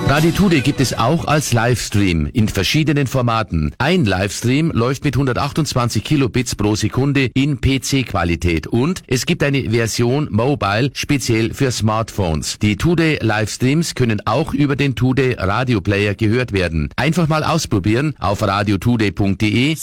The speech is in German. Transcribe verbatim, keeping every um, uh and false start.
Radio Today gibt es auch als Livestream in verschiedenen Formaten. Ein Livestream läuft mit hundertachtundzwanzig Kilobits pro Sekunde in P C-Qualität und es gibt eine Version Mobile speziell für Smartphones. Die Today Livestreams können auch über den Today Radio Player gehört werden. Einfach mal ausprobieren auf radiotoday punkt de